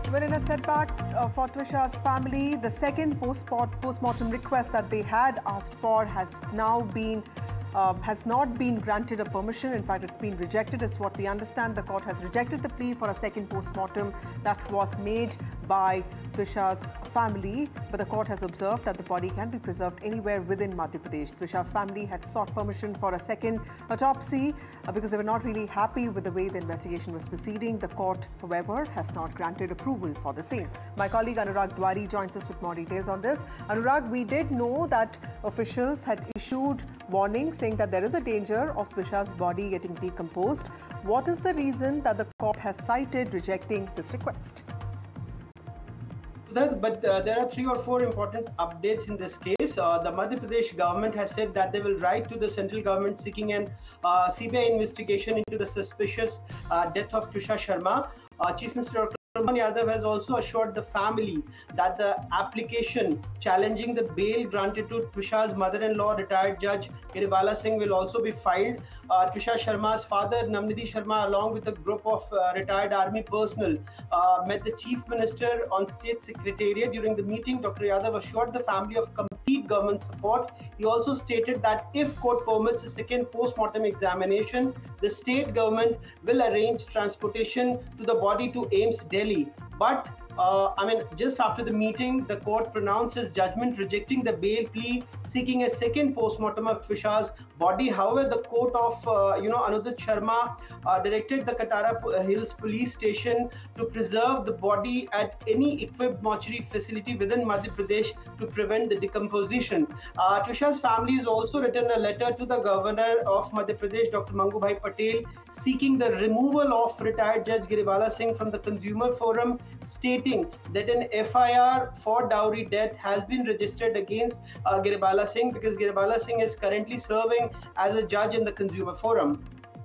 Well, in a setback for Twisha's family, the second post-mortem request that they had asked for has not been granted a permission. In fact, it's been rejected, is what we understand. The court has rejected the plea for a second post-mortem that was made by Twisha's family, but the court has observed that the body can be preserved anywhere within Madhya Pradesh. Twisha's family had sought permission for a second autopsy because they were not really happy with the way the investigation was proceeding. The court, however, has not granted approval for the same. My colleague Anurag Dwari joins us with more details on this. Anurag, we did know that officials had issued warnings saying that there is a danger of Twisha's body getting decomposed. What is the reason that the court has cited rejecting this request? But there are 3 or 4 important updates in this case. The Madhya Pradesh government has said that they will write to the central government seeking an CBI investigation into the suspicious death of Twisha Sharma. Chief Minister Dr. Mohan Yadav has also assured the family that the application challenging the bail granted to Twisha's mother-in-law, retired Judge Giribala Singh, will also be filed. Twisha Sharma's father, Namnidhi Sharma, along with a group of retired army personnel, met the Chief Minister on State Secretariat. During the meeting, Dr. Yadav assured the family of complete government support. He also stated that if court permits a second post-mortem examination, the state government will arrange transportation to the body to AIIMS Delhi. But just after the meeting, the court pronounced its judgment rejecting the bail plea, seeking a second post-mortem of Twisha's body. However, the court of Anudit Sharma directed the Katara Hills police station to preserve the body at any equipped mortuary facility within Madhya Pradesh to prevent the decomposition. Twisha's family has also written a letter to the governor of Madhya Pradesh, Dr. Mangubhai Patel, seeking the removal of retired Judge Giribala Singh from the Consumer Forum, stating that an FIR for dowry death has been registered against Giribala Singh because Giribala Singh is currently serving as a judge in the Consumer Forum.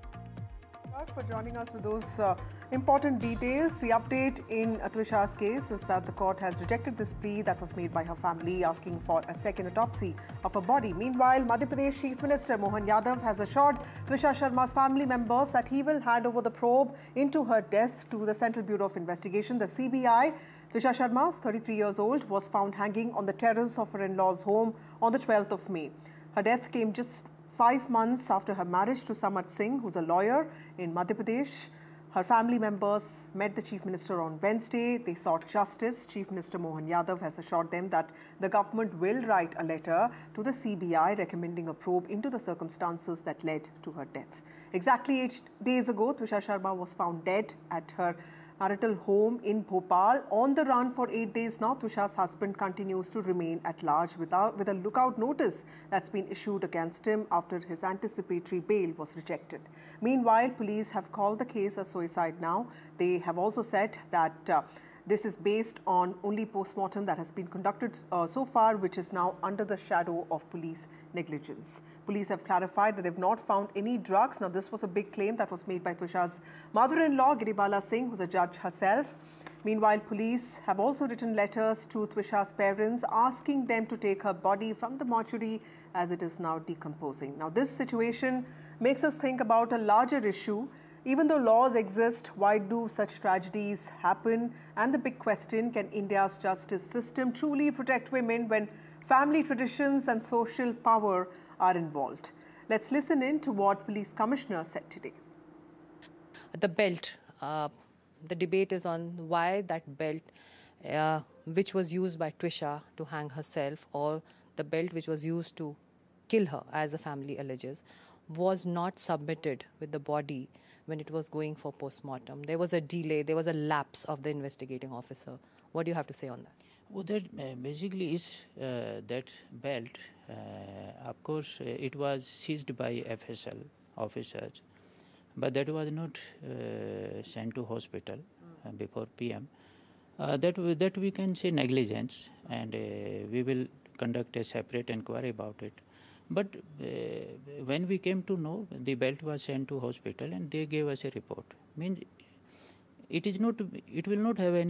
For joining us with those important details. The update in Twisha's case is that the court has rejected this plea that was made by her family asking for a second autopsy of her body. Meanwhile, Madhya Pradesh Chief Minister Mohan Yadav has assured Twisha Sharma's family members that he will hand over the probe into her death to the Central Bureau of Investigation, the CBI. Twisha Sharma, 33 years old, was found hanging on the terrace of her in-laws' home on the 12th of May. Her death came just 5 months after her marriage to Samarth Singh, who's a lawyer in Madhya Pradesh. Her family members met the Chief Minister on Wednesday. They sought justice. Chief Minister Mohan Yadav has assured them that the government will write a letter to the CBI recommending a probe into the circumstances that led to her death. Exactly 8 days ago, Twisha Sharma was found dead at her marital home in Bhopal. On the run for 8 days now, Twisha's husband continues to remain at large with a lookout notice that's been issued against him after his anticipatory bail was rejected. Meanwhile, police have called the case a suicide now. They have also said that this is based on only post-mortem that has been conducted so far, which is now under the shadow of police negligence. Police have clarified that they've not found any drugs. Now, this was a big claim that was made by Twisha's mother-in-law, Giribala Singh, who's a judge herself. Meanwhile, police have also written letters to Twisha's parents asking them to take her body from the mortuary as it is now decomposing. Now, this situation makes us think about a larger issue. Even though laws exist, why do such tragedies happen? And the big question, can India's justice system truly protect women when family traditions and social power are involved? Let's listen in to what Police Commissioner said today. The belt, the debate is on why that belt, which was used by Twisha to hang herself, or the belt which was used to kill her, as the family alleges, was not submitted with the body when it was going for post-mortem. There was a delay, there was a lapse of the investigating officer. What do you have to say on that? Well, that basically is that belt, of course, it was seized by FSL officers, but that was not sent to hospital before PM. That we can say negligence, and we will conduct a separate inquiry about it. But when we came to know, the belt was sent to hospital and they gave us a report. Means it will not have any